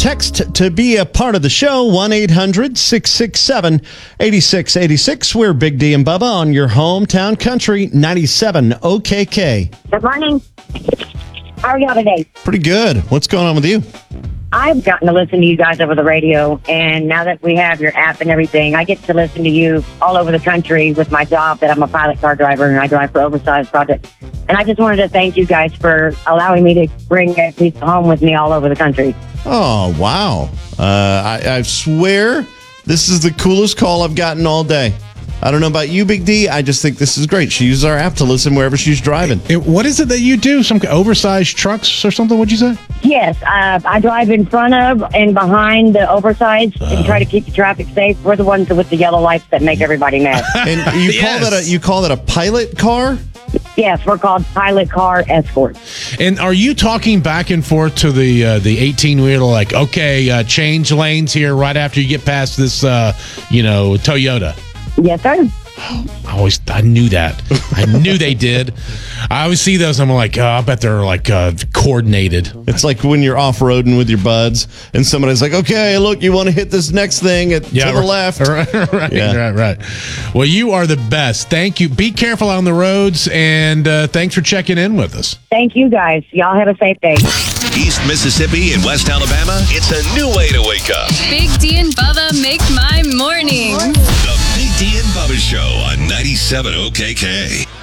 text to be a part of the show, 1-800-667-8686. We're Big D and Bubba on your hometown country, 97 OKK. Good morning. How are y'all today? Pretty good. What's going on with you? I've gotten to listen to you guys over the radio, and now that we have your app and everything, I get to listen to you all over the country with my job that I'm a pilot car driver, and I drive for Oversized Project. And I just wanted to thank you guys for allowing me to bring that piece home with me all over the country. Oh, wow. I swear this is the coolest call I've gotten all day. I don't know about you, Big D. I just think this is great. She uses our app to listen wherever she's driving. What is it that you do? Some oversized trucks or something? What'd you say? Yes, I drive in front of and behind the Oversized and try to keep the traffic safe. We're the ones with the yellow lights that make everybody mad. And you call that a pilot car? Yes, we're called Pilot Car Escort. And are you talking back and forth to the 18-wheeler like, okay, change lanes here right after you get past this, Toyota? Yes, sir. I knew that. I knew they did. I always see those. I'm like, oh, I bet they're like coordinated. It's like when you're off-roading with your buds and somebody's like, okay, look, you want to hit this next thing to the left. Right. Well, you are the best. Thank you. Be careful on the roads, and thanks for checking in with us. Thank you, guys. Y'all have a safe day. East Mississippi and West Alabama, it's a new way to wake up. Big D and Bubba make my mornings. The Big D and Bubba Show on 97 OKK.